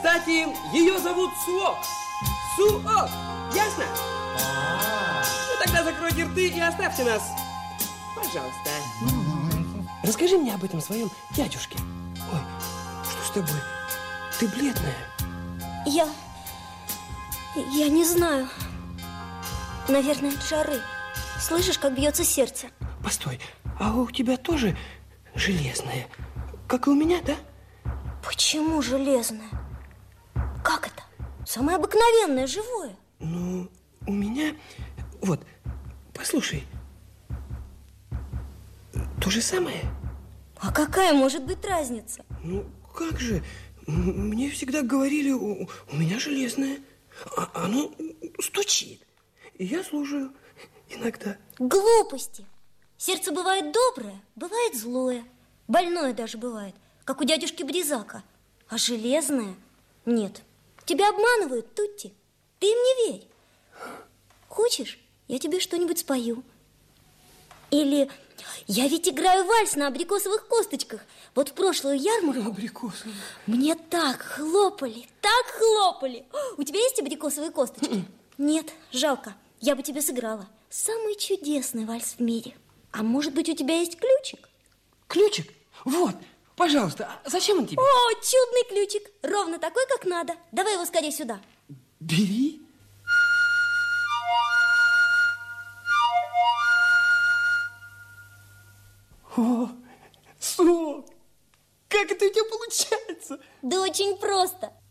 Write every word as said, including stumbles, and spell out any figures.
Кстати, ее зовут Суок. Суок, ясно? Ну тогда закройте рты и оставьте нас. Пожалуйста. Расскажи мне об этом своем дядюшке. Ой, что с тобой? Ты бледная. Я... Я не знаю. Наверное, от жары. Слышишь, как бьется сердце? Постой, а у тебя тоже железное, как и у меня, да? Почему железное? Как это? Самое обыкновенное, живое. Ну, у меня... Вот, послушай. То же самое. А какая может быть разница? Ну, как же? Мне всегда говорили, у, у меня железное. А оно стучит. И я слушаю иногда. Глупости. Сердце бывает доброе, бывает злое. Больное даже бывает, как у дядюшки Бризака. А железное? Нет. Тебя обманывают, Тутти. Ты им не верь. Хочешь, я тебе что-нибудь спою? Или я ведь играю вальс на абрикосовых косточках. Вот в прошлую ярмарку Абрикосовые. мне так хлопали, так хлопали. У тебя есть абрикосовые косточки? Нет, жалко. Я бы тебе сыграла. Самый чудесный вальс в мире. А может быть, у тебя есть ключик? Ключик? Вот, пожалуйста, а зачем он тебе? О, чудный ключик. Ровно такой, как надо. Давай его скорее сюда. Бери. О, Суок, как это у тебя получается? Да очень просто.